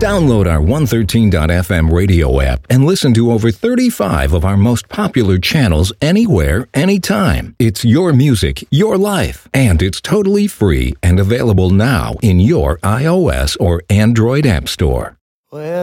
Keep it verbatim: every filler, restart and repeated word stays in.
Download our one thirteen dot f m radio app and listen to over thirty-five of our most popular channels anywhere, anytime. It's your music, your life, and it's totally free and available now in your iOS or Android app store. Well,